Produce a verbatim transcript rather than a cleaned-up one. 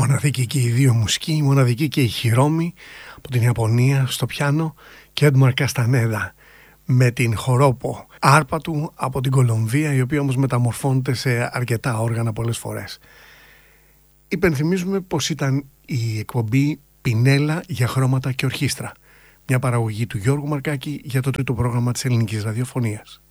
Μοναδική και οι δύο μουσικοί, μοναδική και η Χιρόμι από την Ιαπωνία στο πιάνο και Έντμαρ Καστανέδα με την χορόπο άρπα του από την Κολομβία, η οποία όμως μεταμορφώνεται σε αρκετά όργανα πολλές φορές. Υπενθυμίζουμε πως ήταν η εκπομπή Πινέλα για χρώματα και ορχήστρα, μια παραγωγή του Γιώργου Μαρκάκη για το τρίτο πρόγραμμα της ελληνικής ραδιοφωνίας.